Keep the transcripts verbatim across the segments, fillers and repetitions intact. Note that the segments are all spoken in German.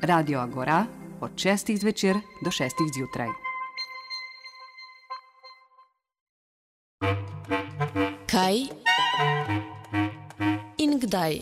Radio Agora od šestih zvečer do šestih zjutraj. Kaj in kdaj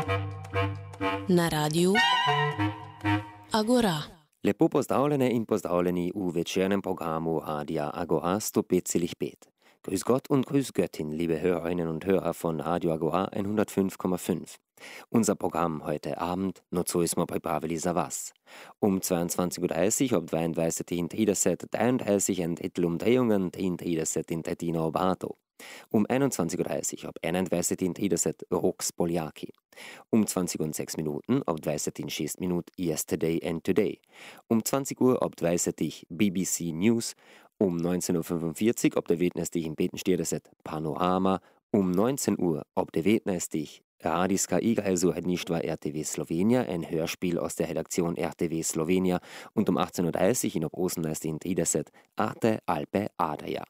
na Radiu Agora. Lepo pozdravljene in pozdravljeni v večernem programu Radia Agora sto pet celih pet. Grüß Gott und grüß Göttin, liebe Hörerinnen und Hörer von Radio Agora hundertfünf Komma fünf. Unser Programm heute Abend, no co smo pripravili za vas. Um zweiundzwanzig Uhr dreißig ob dvaindvajset in trideset, dreiunddreißig en trettel umdrejungen, triintrideset in tretjino obrato. Um einundzwanzig Uhr dreißig ob enaindvajset in trideset Rox Poljaki. Um zwanzig Uhr sechs Minuten ob dvajset in šest minut Yesterday and Today. Um zwanzig Uhr ob dvajset B B C News. Um neunzehn Uhr fünfundvierzig ob devetnajst in petinštirideset Panorama. Um neunzehn Uhr ob devetnajst Radijska igra Zuhadništva R T V Slowenija, ein Hörspiel aus der Redaktion R T V Slowenija, und um achtzehn Uhr dreißig in ob osemnajst in trideset Arte Alpe Adria.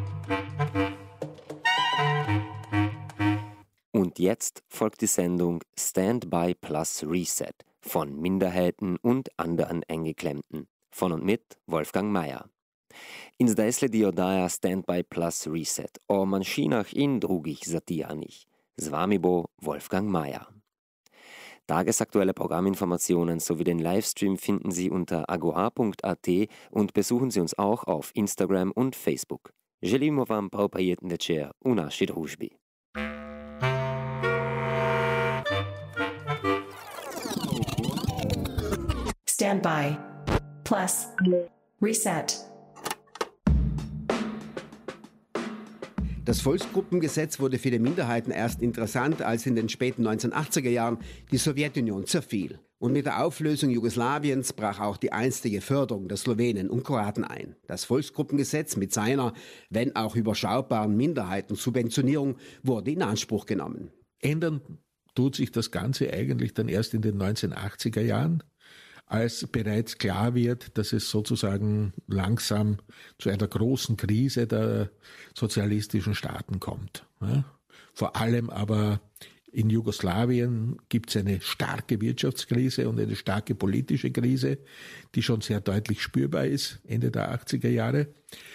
Und jetzt folgt die Sendung Standby plus Reset von Minderheiten und anderen Eingeklemmten. Von und mit Wolfgang Mayer. In zdajsle di oddaja Standby plus Reset o manjšinah in drugih zatiranjih. Z vami bo Wolfgang Mayer. Tagesaktuelle Programminformationen sowie den Livestream finden Sie unter agora punkt at und besuchen Sie uns auch auf Instagram und Facebook. Želimo vam prav prijeten večer v naši družbi. Standby plus Reset. Das Volksgruppengesetz wurde für die Minderheiten erst interessant, als in den späten neunzehnhundertachtziger Jahren die Sowjetunion zerfiel. Und mit der Auflösung Jugoslawiens brach auch die einstige Förderung der Slowenen und Kroaten ein. Das Volksgruppengesetz mit seiner, wenn auch überschaubaren Minderheitensubventionierung wurde in Anspruch genommen. Ändern tut sich das Ganze eigentlich dann erst in den neunzehnhundertachtziger Jahren, als bereits klar wird, dass es sozusagen langsam zu einer großen Krise der sozialistischen Staaten kommt. Ja? Vor allem aber in Jugoslawien gibt es eine starke Wirtschaftskrise und eine starke politische Krise, die schon sehr deutlich spürbar ist, Ende der achtziger Jahre,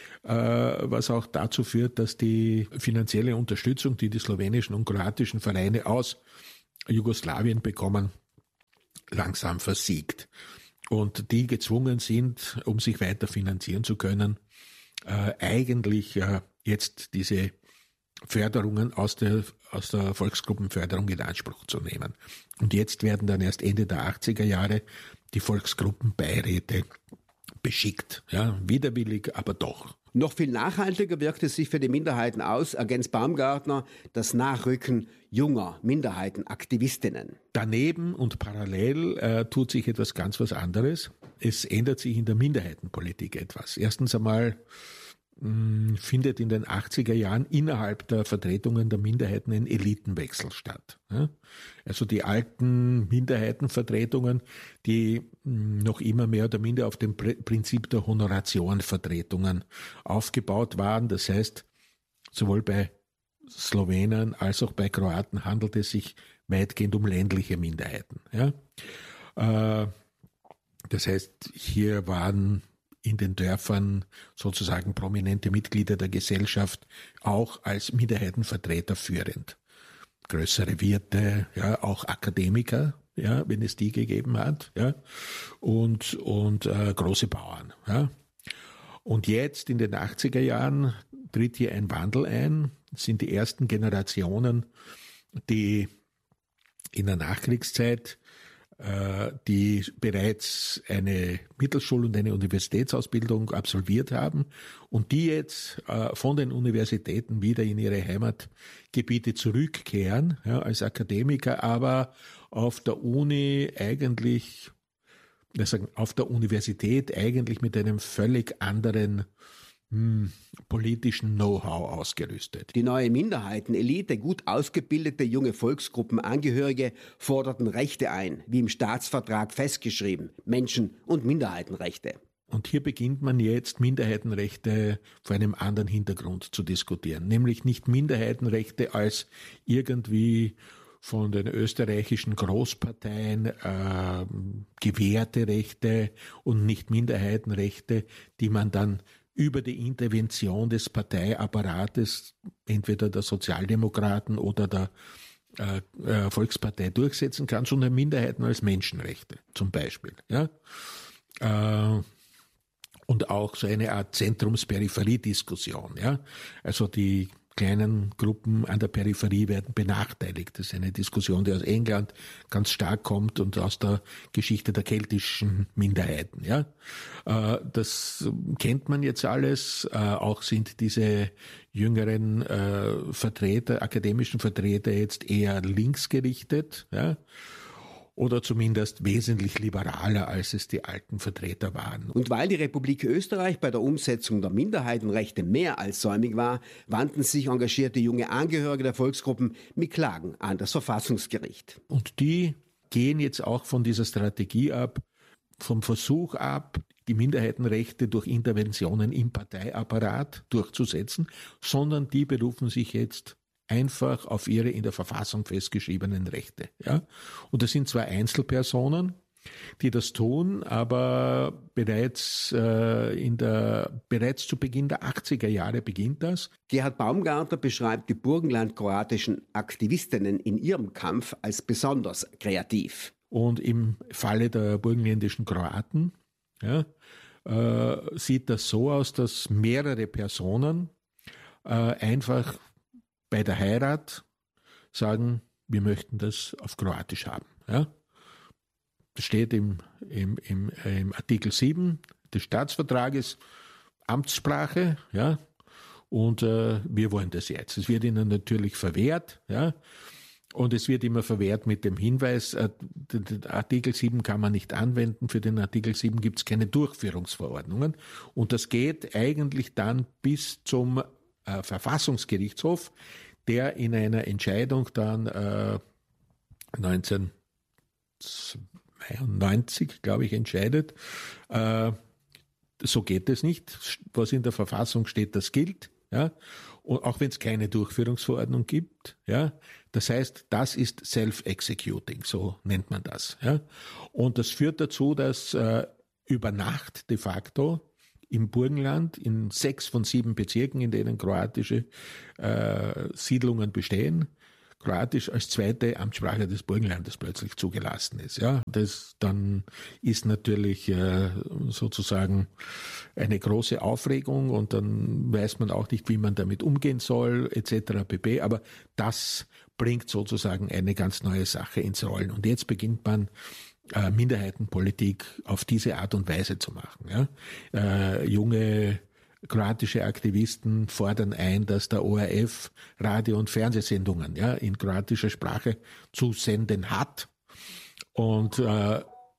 was auch dazu führt, dass die finanzielle Unterstützung, die die slowenischen und kroatischen Vereine aus Jugoslawien bekommen, langsam versiegt. Und die gezwungen sind, um sich weiter finanzieren zu können, äh, eigentlich äh, jetzt diese Förderungen aus der, aus der Volksgruppenförderung in Anspruch zu nehmen. Und jetzt werden dann erst Ende der achtziger Jahre die Volksgruppenbeiräte beschickt. Ja, widerwillig, aber doch. Noch viel nachhaltiger wirkt es sich für die Minderheiten aus, ergänzt Baumgartner, das Nachrücken junger Minderheitenaktivistinnen. Daneben und parallel äh, tut sich etwas ganz was anderes. Es ändert sich in der Minderheitenpolitik etwas. Erstens einmal mh, findet in den achtziger Jahren innerhalb der Vertretungen der Minderheiten ein Elitenwechsel statt. Ja? Also die alten Minderheitenvertretungen, die mh, noch immer mehr oder minder auf dem Pr- Prinzip der Honoratiorenvertretungen aufgebaut waren. Das heißt, sowohl bei Slowenen als auch bei Kroaten handelt es sich weitgehend um ländliche Minderheiten. Ja? Äh, das heißt, hier waren in den Dörfern sozusagen prominente Mitglieder der Gesellschaft auch als Minderheitenvertreter führend. Größere Wirte, ja, auch Akademiker, ja, wenn es die gegeben hat, ja, und, und äh, große Bauern. Ja. Und jetzt in den achtziger Jahren tritt hier ein Wandel ein. Es sind die ersten Generationen, die in der Nachkriegszeit, äh, die bereits eine Mittelschul- und eine Universitätsausbildung absolviert haben und die jetzt äh, von den Universitäten wieder in ihre Heimatgebiete zurückkehren, ja, als Akademiker, aber auf der Uni eigentlich, ich sage, auf der Universität eigentlich mit einem völlig anderen hm, politischen Know-how ausgerüstet. Die neue Minderheitenelite, gut ausgebildete junge Volksgruppenangehörige, forderten Rechte ein, wie im Staatsvertrag festgeschrieben, Menschen- und Minderheitenrechte. Und hier beginnt man jetzt, Minderheitenrechte vor einem anderen Hintergrund zu diskutieren, nämlich nicht Minderheitenrechte als irgendwie von den österreichischen Großparteien äh, gewährte Rechte und nicht Minderheitenrechte, die man dann über die Intervention des Parteiapparates, entweder der Sozialdemokraten oder der äh, Volkspartei durchsetzen kann, sondern Minderheiten als Menschenrechte zum Beispiel. Ja? Äh, und auch so eine Art Zentrums-Peripherie-Diskussion. Ja? Also die kleinen Gruppen an der Peripherie werden benachteiligt. Das ist eine Diskussion, die aus England ganz stark kommt und aus der Geschichte der keltischen Minderheiten. Ja, das kennt man jetzt alles. Auch sind diese jüngeren Vertreter, akademischen Vertreter jetzt eher linksgerichtet, ja, oder zumindest wesentlich liberaler, als es die alten Vertreter waren. Und weil die Republik Österreich bei der Umsetzung der Minderheitenrechte mehr als säumig war, wandten sich engagierte junge Angehörige der Volksgruppen mit Klagen an das Verfassungsgericht. Und die gehen jetzt auch von dieser Strategie ab, vom Versuch ab, die Minderheitenrechte durch Interventionen im Parteiapparat durchzusetzen, sondern die berufen sich jetzt einfach auf ihre in der Verfassung festgeschriebenen Rechte. Ja? Und das sind zwar Einzelpersonen, die das tun, aber bereits äh, in der bereits zu Beginn der achtziger Jahre beginnt das. Gerhard Baumgartner beschreibt die burgenlandkroatischen Aktivistinnen in ihrem Kampf als besonders kreativ. Und im Falle der burgenländischen Kroaten ja, äh, sieht das so aus, dass mehrere Personen äh, einfach bei der Heirat sagen, wir möchten das auf Kroatisch haben. Ja? Das steht im, im, im, im Artikel sieben des Staatsvertrages, Amtssprache, ja, und äh, wir wollen das jetzt. Es wird ihnen natürlich verwehrt, ja, und es wird immer verwehrt mit dem Hinweis, äh, den Artikel sieben kann man nicht anwenden, für den Artikel sieben gibt es keine Durchführungsverordnungen, und das geht eigentlich dann bis zum äh, Verfassungsgerichtshof, der in einer Entscheidung dann äh, neunzehnhundertzweiundneunzig, glaube ich, entscheidet, äh, so geht es nicht. Was in der Verfassung steht, das gilt. Ja? Und auch wenn es keine Durchführungsverordnung gibt. Ja? Das heißt, das ist Self-Executing, so nennt man das. Ja? Und das führt dazu, dass äh, über Nacht de facto im Burgenland, in sechs von sieben Bezirken, in denen kroatische äh, Siedlungen bestehen, Kroatisch als zweite Amtssprache des Burgenlandes plötzlich zugelassen ist. Ja, das dann ist natürlich äh, sozusagen eine große Aufregung und dann weiß man auch nicht, wie man damit umgehen soll, et cetera pp. Aber das bringt sozusagen eine ganz neue Sache ins Rollen. Und jetzt beginnt man Äh, Minderheitenpolitik auf diese Art und Weise zu machen. Ja? Äh, junge kroatische Aktivisten fordern ein, dass der O R F Radio- und Fernsehsendungen ja, in kroatischer Sprache zu senden hat. Und, äh,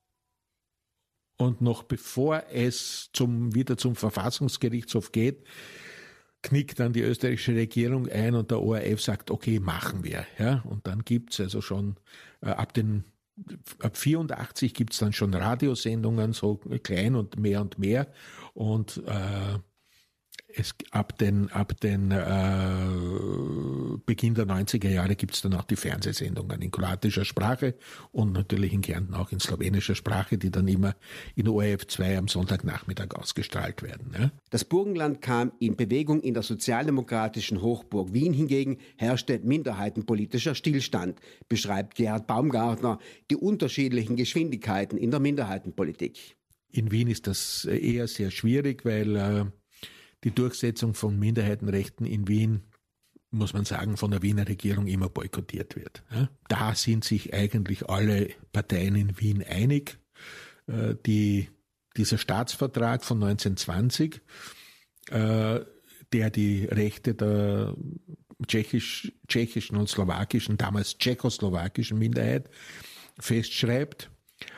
und noch bevor es zum, wieder zum Verfassungsgerichtshof geht, knickt dann die österreichische Regierung ein und der O R F sagt, okay, machen wir. Ja? Und dann gibt's also schon äh, ab den Ab vierundachtzig gibt es dann schon Radiosendungen, so klein und mehr und mehr. Und äh, es, ab den, ab den äh, Beginn der neunziger Jahre gibt es dann auch die Fernsehsendungen in kroatischer Sprache und natürlich in Kärnten auch in slowenischer Sprache, die dann immer in O R F zwei am Sonntagnachmittag ausgestrahlt werden. Ja. Das Burgenland kam in Bewegung. In der sozialdemokratischen Hochburg Wien hingegen herrschte minderheitenpolitischer Stillstand, beschreibt Gerhard Baumgartner die unterschiedlichen Geschwindigkeiten in der Minderheitenpolitik. In Wien ist das eher sehr schwierig, weil äh, die Durchsetzung von Minderheitenrechten in Wien, muss man sagen, von der Wiener Regierung immer boykottiert wird. Da sind sich eigentlich alle Parteien in Wien einig. Die, dieser Staatsvertrag von neunzehnhundertzwanzig, der die Rechte der tschechisch, tschechischen und slowakischen, damals tschechoslowakischen Minderheit festschreibt,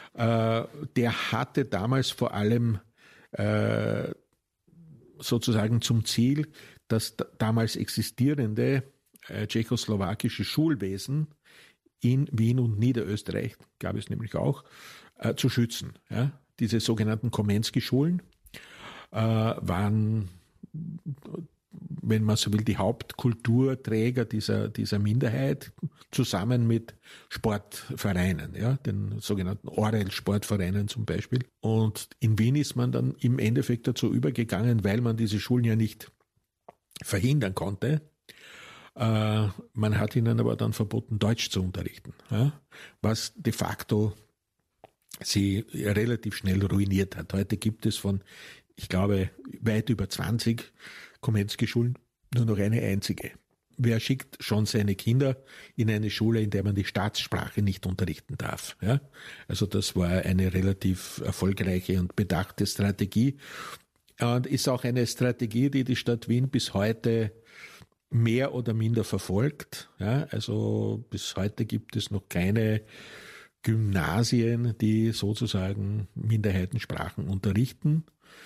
der hatte damals vor allem sozusagen zum Ziel, das damals existierende äh, tschechoslowakische Schulwesen in Wien und Niederösterreich, gab es nämlich auch, äh, zu schützen. Ja? Diese sogenannten Komensky-Schulen äh, waren wenn man so will, die Hauptkulturträger dieser, dieser Minderheit zusammen mit Sportvereinen, ja, den sogenannten Orel-Sportvereinen zum Beispiel. Und in Wien ist man dann im Endeffekt dazu übergegangen, weil man diese Schulen ja nicht verhindern konnte. Äh, man hat ihnen aber dann verboten, Deutsch zu unterrichten, ja, was de facto sie relativ schnell ruiniert hat. Heute gibt es von, ich glaube, weit über zwanzig Komensky-Schulen nur noch eine einzige. Wer schickt schon seine Kinder in eine Schule, in der man die Staatssprache nicht unterrichten darf? Ja? Also das war eine relativ erfolgreiche und bedachte Strategie und ist auch eine Strategie, die die Stadt Wien bis heute mehr oder minder verfolgt. Ja? Also bis heute gibt es noch keine Gymnasien, die sozusagen Minderheitensprachen unterrichten.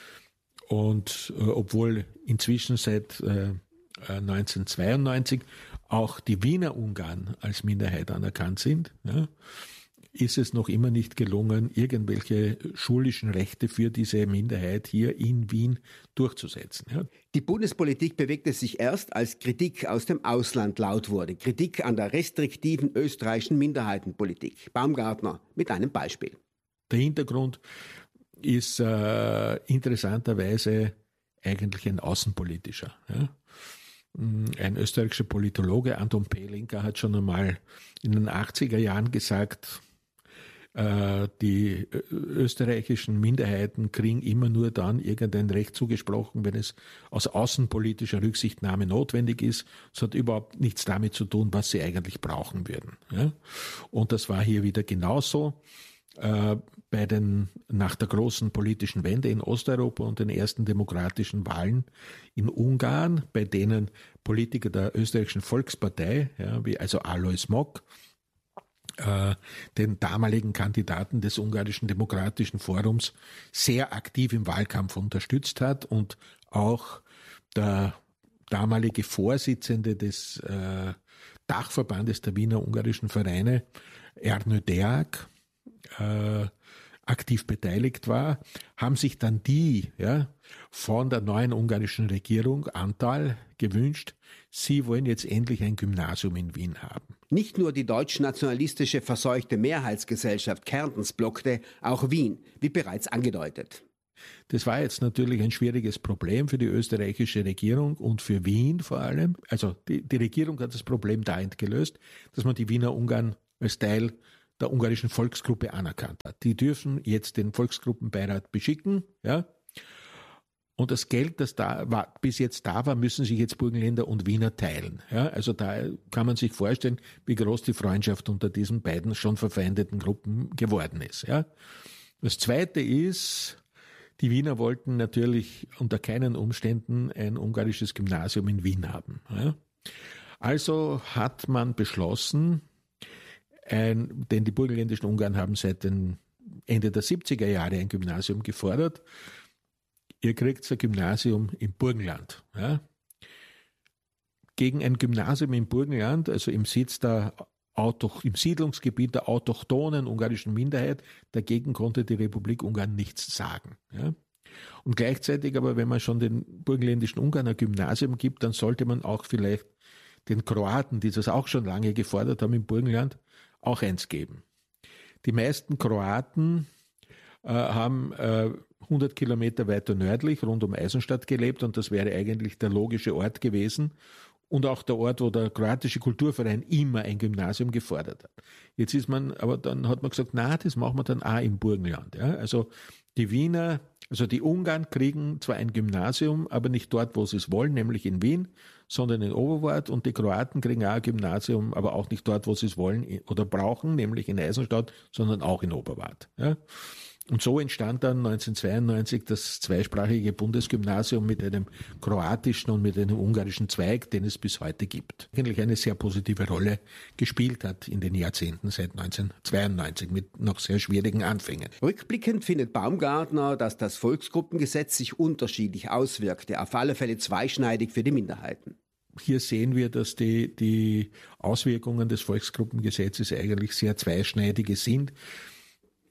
Und äh, obwohl inzwischen seit äh, neunzehnhundertzweiundneunzig auch die Wiener Ungarn als Minderheit anerkannt sind, ja, ist es noch immer nicht gelungen, irgendwelche schulischen Rechte für diese Minderheit hier in Wien durchzusetzen. Ja. Die Bundespolitik bewegte sich erst, als Kritik aus dem Ausland laut wurde. Kritik an der restriktiven österreichischen Minderheitenpolitik. Baumgartner mit einem Beispiel. Der Hintergrund ist äh, interessanterweise eigentlich ein außenpolitischer. Ja. Ein österreichischer Politologe, Anton Pelinka, hat schon einmal in den achtziger Jahren gesagt, äh, die österreichischen Minderheiten kriegen immer nur dann irgendein Recht zugesprochen, wenn es aus außenpolitischer Rücksichtnahme notwendig ist. Es hat überhaupt nichts damit zu tun, was sie eigentlich brauchen würden. Ja? Und das war hier wieder genauso. Äh, bei den, nach der großen politischen Wende in Osteuropa und den ersten demokratischen Wahlen in Ungarn, bei denen Politiker der österreichischen Volkspartei, ja, wie also Alois Mock, äh, den damaligen Kandidaten des ungarischen Demokratischen Forums sehr aktiv im Wahlkampf unterstützt hat und auch der damalige Vorsitzende des äh, Dachverbandes der Wiener ungarischen Vereine, Ernő Deák, äh, aktiv beteiligt war, haben sich dann die ja, von der neuen ungarischen Regierung, Antal, gewünscht, sie wollen jetzt endlich ein Gymnasium in Wien haben. Nicht nur die deutsch-nationalistische verseuchte Mehrheitsgesellschaft Kärntens blockte, auch Wien, wie bereits angedeutet. Das war jetzt natürlich ein schwieriges Problem für die österreichische Regierung und für Wien vor allem. Also die, die Regierung hat das Problem dahingehend gelöst, dass man die Wiener Ungarn als Teil der ungarischen Volksgruppe anerkannt hat. Die dürfen jetzt den Volksgruppenbeirat beschicken, ja. Und das Geld, das da war, bis jetzt da war, müssen sich jetzt Burgenländer und Wiener teilen. Ja, also da kann man sich vorstellen, wie groß die Freundschaft unter diesen beiden schon verfeindeten Gruppen geworden ist. Ja. Das Zweite ist, die Wiener wollten natürlich unter keinen Umständen ein ungarisches Gymnasium in Wien haben. Ja. Also hat man beschlossen, Ein, denn die burgenländischen Ungarn haben seit den Ende der siebziger Jahre ein Gymnasium gefordert. Ihr kriegt ein Gymnasium im Burgenland. Ja. Gegen ein Gymnasium im Burgenland, also im Sitz der Autoch, im Siedlungsgebiet der autochthonen ungarischen Minderheit, dagegen konnte die Republik Ungarn nichts sagen. Ja. Und gleichzeitig aber, wenn man schon den burgenländischen Ungarn ein Gymnasium gibt, dann sollte man auch vielleicht den Kroaten, die das auch schon lange gefordert haben im Burgenland, auch eins geben. Die meisten Kroaten äh, haben äh, hundert Kilometer weiter nördlich rund um Eisenstadt gelebt und das wäre eigentlich der logische Ort gewesen und auch der Ort, wo der kroatische Kulturverein immer ein Gymnasium gefordert hat. Jetzt ist man, aber dann hat man gesagt, na, das machen wir dann auch im Burgenland. Ja? Also die Wiener, also die Ungarn kriegen zwar ein Gymnasium, aber nicht dort, wo sie es wollen, nämlich in Wien, sondern in Oberwart, und die Kroaten kriegen auch ein Gymnasium, aber auch nicht dort, wo sie es wollen oder brauchen, nämlich in Eisenstadt, sondern auch in Oberwart. Ja? Und so entstand dann neunzehnhundertzweiundneunzig das zweisprachige Bundesgymnasium mit einem kroatischen und mit einem ungarischen Zweig, den es bis heute gibt. Eigentlich eine sehr positive Rolle gespielt hat in den Jahrzehnten seit neunzehnhundertzweiundneunzig mit noch sehr schwierigen Anfängen. Rückblickend findet Baumgartner, dass das Volksgruppengesetz sich unterschiedlich auswirkte, auf alle Fälle zweischneidig für die Minderheiten. Hier sehen wir, dass die, die Auswirkungen des Volksgruppengesetzes eigentlich sehr zweischneidige sind.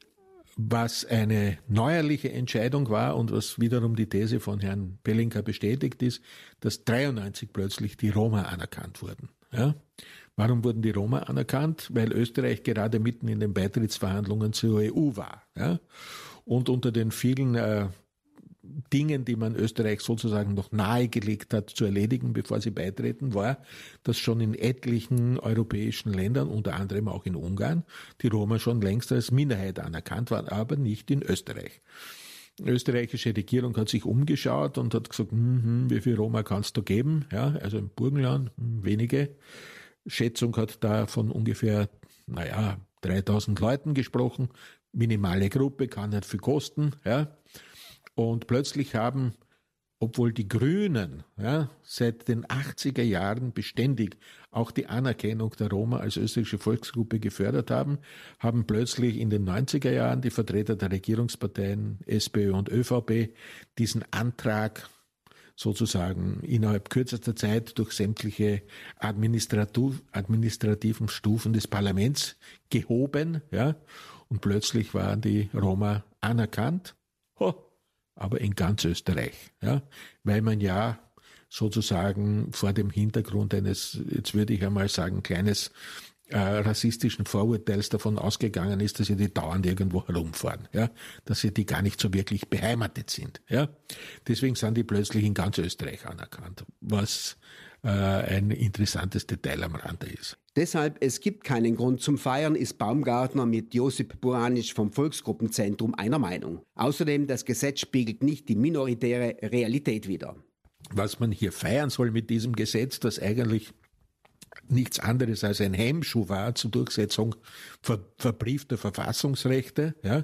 Was eine neuerliche Entscheidung war und was wiederum die These von Herrn Pelinka bestätigt ist, dass dreiundneunzig plötzlich die Roma anerkannt wurden. Ja? Warum wurden die Roma anerkannt? Weil Österreich gerade mitten in den Beitrittsverhandlungen zur E U war. Ja? Und unter den vielen äh, Dingen, die man Österreich sozusagen noch nahegelegt hat zu erledigen, bevor sie beitreten, war, dass schon in etlichen europäischen Ländern, unter anderem auch in Ungarn, die Roma schon längst als Minderheit anerkannt waren, aber nicht in Österreich. Die österreichische Regierung hat sich umgeschaut und hat gesagt, hm, wie viel Roma kannst du geben? Ja, also im Burgenland hm, wenige. Schätzung hat da von ungefähr, naja, dreitausend Leuten gesprochen. Minimale Gruppe, kann nicht viel kosten, ja. Und plötzlich haben, obwohl die Grünen ja, seit den achtziger Jahren beständig auch die Anerkennung der Roma als österreichische Volksgruppe gefördert haben, haben plötzlich in den neunziger Jahren die Vertreter der Regierungsparteien SPÖ und ÖVP diesen Antrag sozusagen innerhalb kürzester Zeit durch sämtliche administrativ, administrativen Stufen des Parlaments gehoben. Ja, und plötzlich waren die Roma anerkannt. Ho, aber in ganz Österreich, ja, weil man ja sozusagen vor dem Hintergrund eines, jetzt würde ich einmal sagen, kleines äh, rassistischen Vorurteils davon ausgegangen ist, dass sie die dauernd irgendwo herumfahren, ja, dass sie die gar nicht so wirklich beheimatet sind, ja. Deswegen sind die plötzlich in ganz Österreich anerkannt, was äh, ein interessantes Detail am Rande ist. Deshalb, es gibt keinen Grund zum Feiern, ist Baumgartner mit Josip Buranic vom Volksgruppenzentrum einer Meinung. Außerdem, das Gesetz spiegelt nicht die minoritäre Realität wider. Was man hier feiern soll mit diesem Gesetz, das eigentlich nichts anderes als ein Hemmschuh war zur Durchsetzung ver- verbriefter Verfassungsrechte, ja,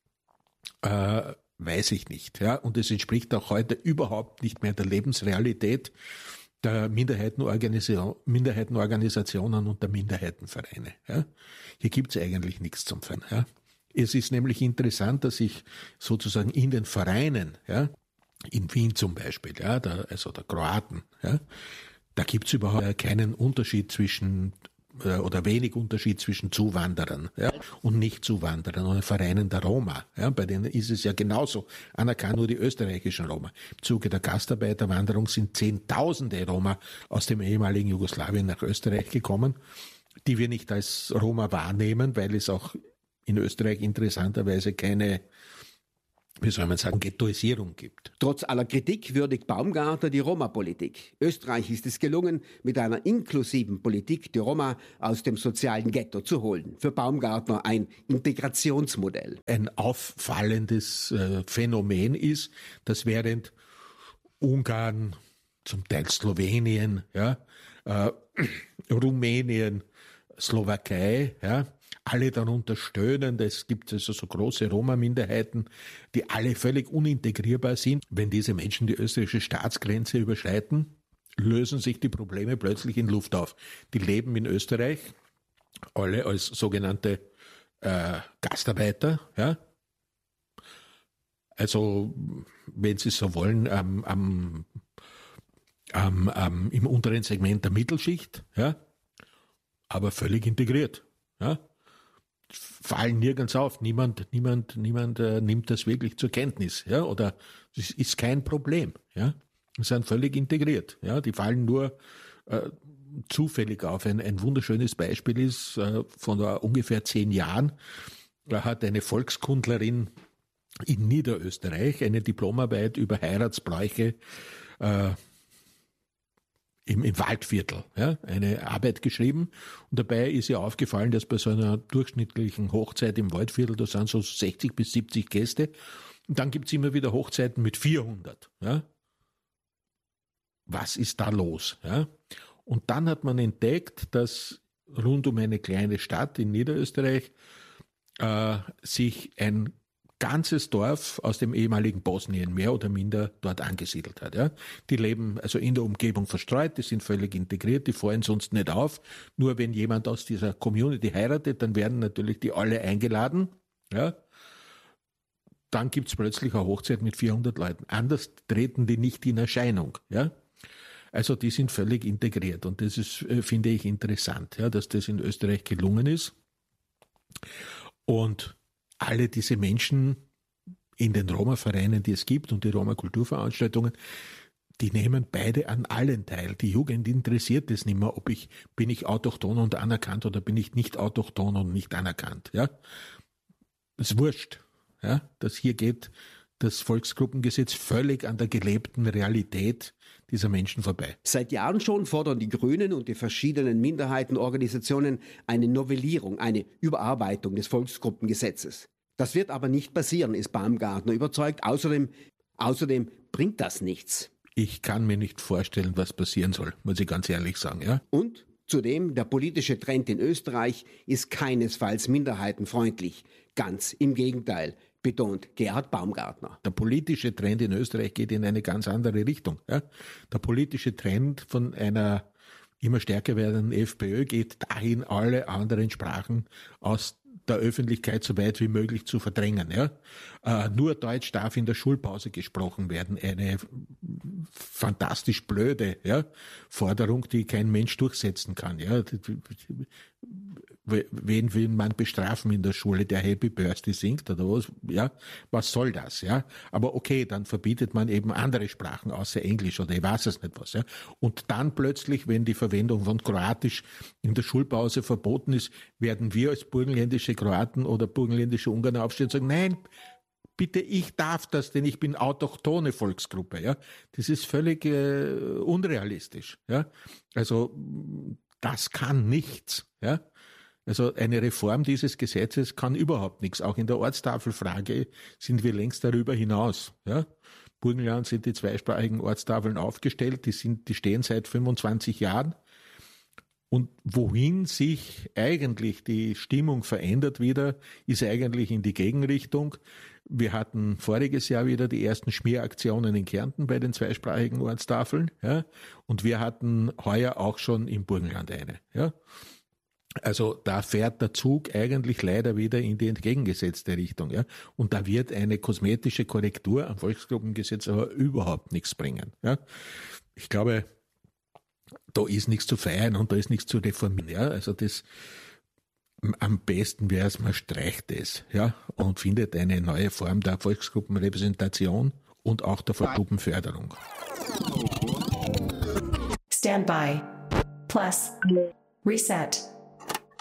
äh, weiß ich nicht. Ja, und es entspricht auch heute überhaupt nicht mehr der Lebensrealität der Minderheitenorganisation, Minderheitenorganisationen und der Minderheitenvereine. Ja. Hier gibt es eigentlich nichts zum Feiern. Ja. Es ist nämlich interessant, dass sich sozusagen in den Vereinen, ja, in Wien zum Beispiel, ja, der, also der Kroaten, ja, da gibt es überhaupt keinen Unterschied zwischen oder wenig Unterschied zwischen Zuwanderern, ja, und Nicht-Zuwanderern oder Vereinen der Roma. Ja, bei denen ist es ja genauso anerkannt, nur die österreichischen Roma. Im Zuge der Gastarbeiterwanderung sind Zehntausende Roma aus dem ehemaligen Jugoslawien nach Österreich gekommen, die wir nicht als Roma wahrnehmen, weil es auch in Österreich interessanterweise keine, wie soll man sagen, Ghettoisierung gibt. Trotz aller Kritik würdigt Baumgartner die Roma-Politik. Österreich ist es gelungen, mit einer inklusiven Politik die Roma aus dem sozialen Ghetto zu holen. Für Baumgartner ein Integrationsmodell. Ein auffallendes äh, Phänomen ist, dass während Ungarn, zum Teil Slowenien, ja, äh, Rumänien, Slowakei, ja, alle darunter stöhnen, es gibt also so große Roma-Minderheiten, die alle völlig unintegrierbar sind. Wenn diese Menschen die österreichische Staatsgrenze überschreiten, lösen sich die Probleme plötzlich in Luft auf. Die leben in Österreich, alle als sogenannte äh, Gastarbeiter, ja. Also, wenn Sie so wollen, am, am, am, am, im unteren Segment der Mittelschicht, ja, aber völlig integriert, ja. Fallen nirgends auf. Niemand, niemand, niemand äh, nimmt das wirklich zur Kenntnis, ja, oder es ist kein Problem, ja. Sie sind völlig integriert, ja. Die fallen nur äh, zufällig auf. Ein, ein wunderschönes Beispiel ist, äh, von uh, ungefähr zehn Jahren, da hat eine Volkskundlerin in Niederösterreich eine Diplomarbeit über Heiratsbräuche äh, Im, im Waldviertel, ja, eine Arbeit geschrieben, und dabei ist ihr aufgefallen, dass bei so einer durchschnittlichen Hochzeit im Waldviertel, da sind so sechzig bis siebzig Gäste, und dann gibt's immer wieder Hochzeiten mit vierhundert. Ja. Was ist da los? Ja? Und dann hat man entdeckt, dass rund um eine kleine Stadt in Niederösterreich äh, sich ein ganzes Dorf aus dem ehemaligen Bosnien mehr oder minder dort angesiedelt hat. Ja. Die leben also in der Umgebung verstreut, die sind völlig integriert, die fallen sonst nicht auf. Nur wenn jemand aus dieser Community heiratet, dann werden natürlich die alle eingeladen. Ja. Dann gibt es plötzlich eine Hochzeit mit vierhundert Leuten. Anders treten die nicht in Erscheinung. Ja. Also die sind völlig integriert, und das ist, finde ich, interessant, ja, dass das in Österreich gelungen ist. Und alle diese Menschen in den Roma-Vereinen, die es gibt und die Roma-Kulturveranstaltungen, die nehmen beide an allen teil. Die Jugend interessiert es nicht mehr, ob ich, bin ich autochthon und anerkannt oder bin ich nicht autochthon und nicht anerkannt. Ja? Ist wurscht, ja? Dass hier geht das Volksgruppengesetz völlig an der gelebten Realität dieser Menschen vorbei. Seit Jahren schon fordern die Grünen und die verschiedenen Minderheitenorganisationen eine Novellierung, eine Überarbeitung des Volksgruppengesetzes. Das wird aber nicht passieren, ist Baumgartner überzeugt. Außerdem, außerdem bringt das nichts. Ich kann mir nicht vorstellen, was passieren soll, muss ich ganz ehrlich sagen. Ja? Und zudem, der politische Trend in Österreich ist keinesfalls minderheitenfreundlich. Ganz im Gegenteil, betont Gerhard Baumgartner. Der politische Trend in Österreich geht in eine ganz andere Richtung. Ja? Der politische Trend von einer immer stärker werdenden FPÖ geht dahin, alle anderen Sprachen aus der Öffentlichkeit so weit wie möglich zu verdrängen. Ja? Äh, nur Deutsch darf in der Schulpause gesprochen werden. Eine fantastisch blöde ja? Forderung, die kein Mensch durchsetzen kann. Ja? Wen will man bestrafen in der Schule, der Happy Birthday singt oder was? Ja, was soll das? Ja, aber okay, dann verbietet man eben andere Sprachen außer Englisch oder ich weiß es nicht was. Ja, und dann plötzlich, wenn die Verwendung von Kroatisch in der Schulpause verboten ist, werden wir als burgenländische Kroaten oder burgenländische Ungarn aufstehen und sagen, nein, bitte, ich darf das, denn ich bin autochthone Volksgruppe. Ja, das ist völlig äh, unrealistisch. Ja, also das kann nichts. Ja. Also eine Reform dieses Gesetzes kann überhaupt nichts. Auch in der Ortstafelfrage sind wir längst darüber hinaus. Ja? Burgenland sind die zweisprachigen Ortstafeln aufgestellt, die sind, die stehen seit fünfundzwanzig Jahren. Und wohin sich eigentlich die Stimmung verändert wieder, ist eigentlich in die Gegenrichtung. Wir hatten voriges Jahr wieder die ersten Schmieraktionen in Kärnten bei den zweisprachigen Ortstafeln. Ja? Und wir hatten heuer auch schon im Burgenland eine. Ja? Also da fährt der Zug eigentlich leider wieder in die entgegengesetzte Richtung. Ja? Und da wird eine kosmetische Korrektur am Volksgruppengesetz aber überhaupt nichts bringen. Ja? Ich glaube, da ist nichts zu feiern und da ist nichts zu reformieren. Ja? Also das am besten wäre es, man streicht es, ja, und findet eine neue Form der Volksgruppenrepräsentation und auch der Volksgruppenförderung. Standby. Plus. Reset.